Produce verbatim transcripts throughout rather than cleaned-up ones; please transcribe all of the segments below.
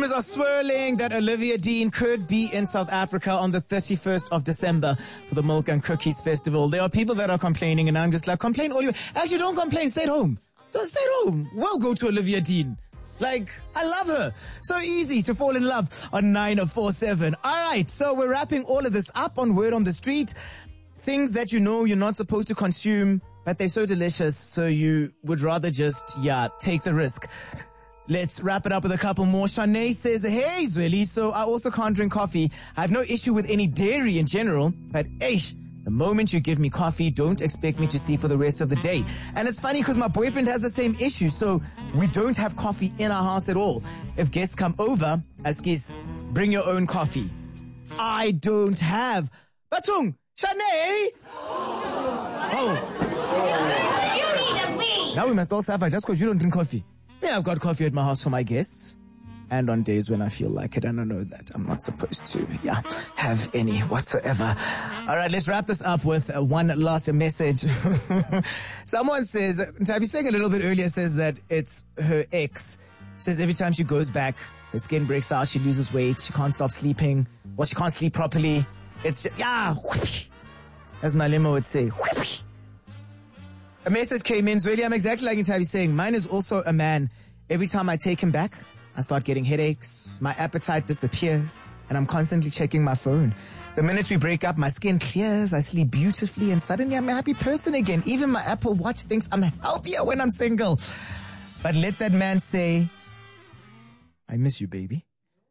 Rumors are swirling that Olivia Dean could be in South Africa on the thirty-first of December for the Milk and Cookies Festival. There are people that are complaining, and I'm just like, complain all you... Actually, don't complain. Stay at home. Don't stay at home. We'll go to Olivia Dean. Like, I love her. So easy to fall in love on nine four seven. All right, so we're wrapping all of this up on Word on the Street. Things that you know you're not supposed to consume, but they're so delicious, so you would rather just, yeah, take the risk. Let's wrap it up with a couple more. Shanae says, hey, Zweli, so I also can't drink coffee. I have no issue with any dairy in general, but eish, the moment you give me coffee, don't expect me to see for the rest of the day. And it's funny because my boyfriend has the same issue, so we don't have coffee in our house at all. If guests come over, Askis, bring your own coffee. I don't have. Batung, Shanae! Oh. You need a wee. Now we must all suffer just because you don't drink coffee. Yeah, I've got coffee at my house for my guests. And on days when I feel like it, and I know that I'm not supposed to, yeah, have any whatsoever. All right, let's wrap this up with uh, one last message. Someone says, Tabi saying a little bit earlier says that it's her ex. Says every time she goes back, her skin breaks out, she loses weight, she can't stop sleeping, well, she can't sleep properly. It's just, yeah, whoosh, as my limo would say, whoosh. A message came in, Zweli, I'm exactly like Tabi saying, mine is also a man. Every time I take him back, I start getting headaches, my appetite disappears, and I'm constantly checking my phone. The minute we break up, my skin clears, I sleep beautifully, and suddenly I'm a happy person again. Even my Apple Watch thinks I'm healthier when I'm single. But let that man say, I miss you, baby.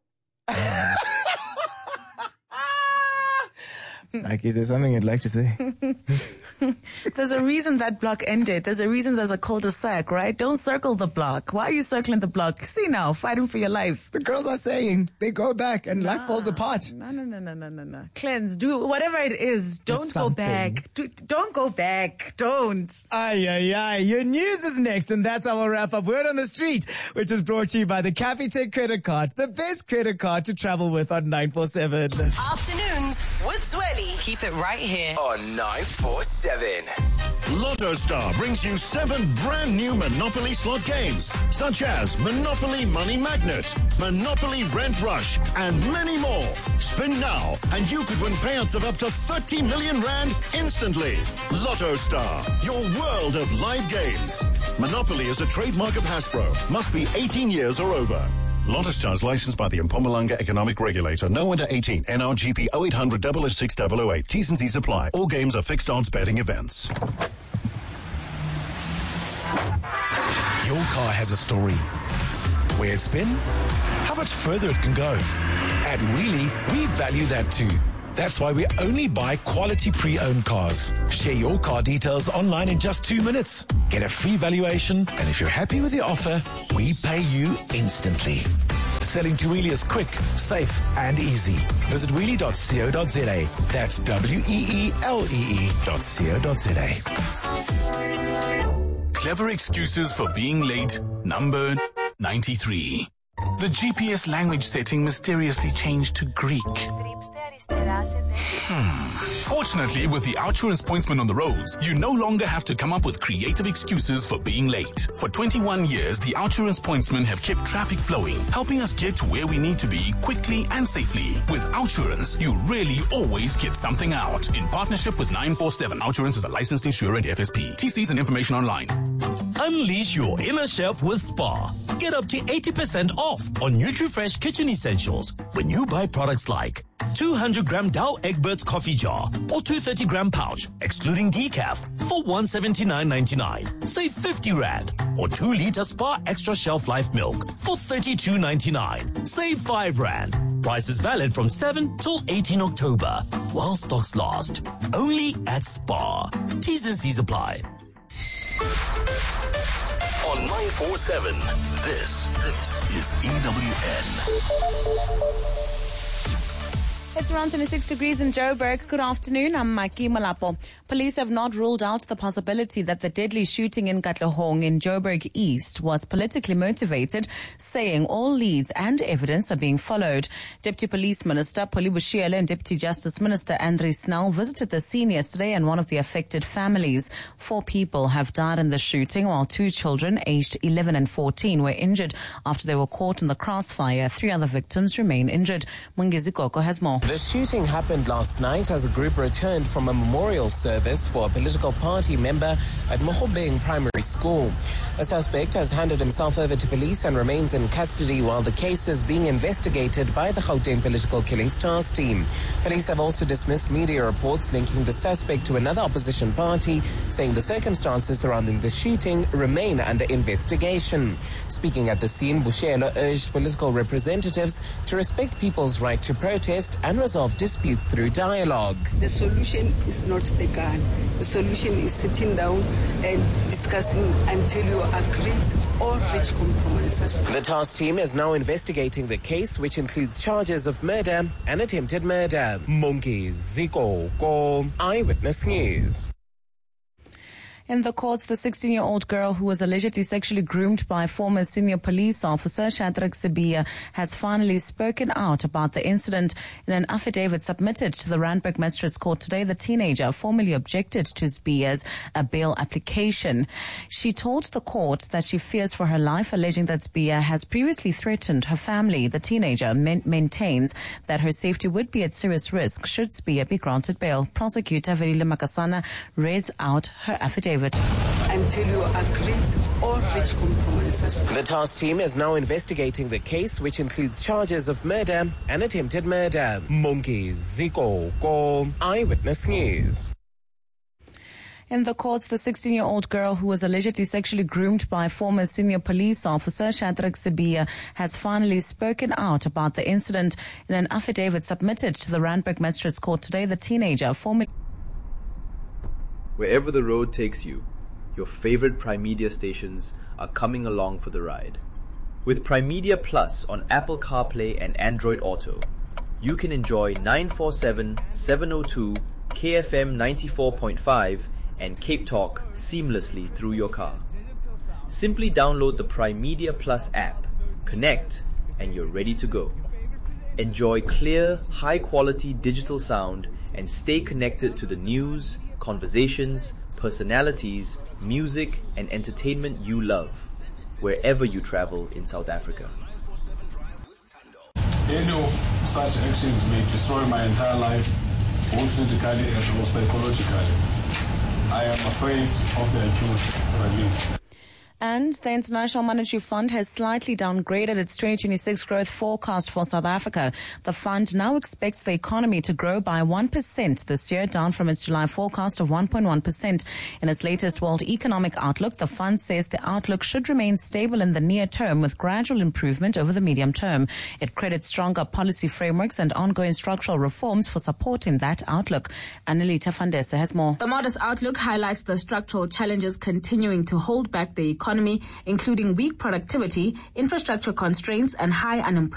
Like, is there something you'd like to say? There's a reason that block ended. There's a reason there's a cul-de-sac, right? Don't circle the block. Why are you circling the block? See now, fighting for your life. The girls are saying they go back and nah, life falls apart. No, no, no, no, no, no, no. Cleanse. Do whatever it is. Don't go back. Do, don't go back. Don't. Ay, ay, ay. Your news is next, and that's how we'll wrap up Word on the Street, which is brought to you by the Capitec credit card, the best credit card to travel with on nine four seven. Afternoons with Zweli. Keep it right here on nine four seven. Lotto Star brings you seven brand new Monopoly slot games, such as Monopoly Money Magnet, Monopoly Rent Rush, and many more. Spin now, and you could win payouts of up to thirty million rand instantly. Lotto Star, your world of live games. Monopoly is a trademark of Hasbro. Must be eighteen years or over. Lotto Star is licensed by the Mpumalanga Economic Regulator. No under eighteen. N R G P oh eight hundred oh oh six oh oh eight. T's and C's apply. All games are fixed odds betting events. Your car has a story. Where it's been, how much further it can go. At Wheelie, we value that too. That's why we only buy quality pre-owned cars. Share your car details online in just two minutes. Get a free valuation, and if you're happy with the offer, we pay you instantly. Selling to Wheelie is quick, safe, and easy. Visit wheelie dot co dot za. That's W E E L E E dot co dot za. Clever excuses for being late, number ninety-three. The G P S language setting mysteriously changed to Greek. Hmm. Fortunately, with the Outsurance Pointsman on the roads, you no longer have to come up with creative excuses for being late. For twenty-one years, the Outsurance Pointsmen have kept traffic flowing, helping us get to where we need to be quickly and safely. With Outsurance, you really always get something out. In partnership with nine four seven, Outsurance is a licensed insurer and F S P. T Cs and information online. Unleash your inner chef with Spar. Get up to eighty percent off on NutriFresh kitchen essentials when you buy products like two hundred gram Dow Egberts coffee jar or two thirty gram pouch, excluding decaf, for one seventy-nine ninety-nine. Save fifty rand. Or two liter Spar extra shelf life milk for thirty-two ninety-nine. Save five rand. Price is valid from seven till eighteen October while stocks last. Only at Spar. T's and C's apply. On nine four seven, this, this is E W N. It's around twenty-six degrees in Joburg. Good afternoon. I'm Maki Malapo. Police have not ruled out the possibility that the deadly shooting in Katlehong in Joburg East was politically motivated, saying all leads and evidence are being followed. Deputy Police Minister Polly Bushiela and Deputy Justice Minister Andri Snell visited the scene yesterday and one of the affected families. Four people have died in the shooting, while two children aged eleven and fourteen were injured after they were caught in the crossfire. Three other victims remain injured. Mungezi Koko has more. The shooting happened last night as a group returned from a memorial service for a political party member at Mohobeng Primary School. A suspect has handed himself over to police and remains in custody while the case is being investigated by the Gauteng Political Killing Stars team. Police have also dismissed media reports linking the suspect to another opposition party, saying the circumstances surrounding the shooting remain under investigation. Speaking at the scene, Bushiela urged political representatives to respect people's right to protest and resolve disputes through dialogue. The solution is not the gun. The solution is sitting down and discussing until you agree or reach compromises. The task team is now investigating the case, which includes charges of murder and attempted murder. Monkey Ziko Go, Eyewitness News. In the courts, the sixteen-year-old girl who was allegedly sexually groomed by former senior police officer Shadrack Sibiya has finally spoken out about the incident. In an affidavit submitted to the Randburg Magistrates Court today, the teenager formally objected to Sibiya's uh, bail application. She told the court that she fears for her life, alleging that Sibiya has previously threatened her family. The teenager man- maintains that her safety would be at serious risk should Sibiya be granted bail. Prosecutor Verile Makasana read out her affidavit. Until you agree or reach compromises. The task team is now investigating the case, which includes charges of murder and attempted murder. Monkey Ziko Go, Eyewitness News. In the courts, the sixteen-year-old girl who was allegedly sexually groomed by former senior police officer Shadrack Sibiya has finally spoken out about the incident. In an affidavit submitted to the Randburg Magistrates Court today, the teenager formally... Wherever the road takes you, your favorite Prime Media stations are coming along for the ride. With Prime Media Plus on Apple CarPlay and Android Auto, you can enjoy nine forty-seven, seven oh two, K F M ninety-four point five and Cape Talk seamlessly through your car. Simply download the Prime Media Plus app, connect, and you're ready to go. Enjoy clear, high-quality digital sound and stay connected to the news, conversations, personalities, music, and entertainment you love, wherever you travel in South Africa. Any of such actions may destroy my entire life, both physically and psychologically. I am afraid of the accused release. And the International Monetary Fund has slightly downgraded its twenty twenty-six growth forecast for South Africa. The fund now expects the economy to grow by one percent this year, down from its July forecast of one point one percent. In its latest World Economic Outlook, the fund says the outlook should remain stable in the near term with gradual improvement over the medium term. It credits stronger policy frameworks and ongoing structural reforms for supporting that outlook. Annalita Fandesa has more. The modest outlook highlights the structural challenges continuing to hold back the economy, including weak productivity, infrastructure constraints, and high unemployment.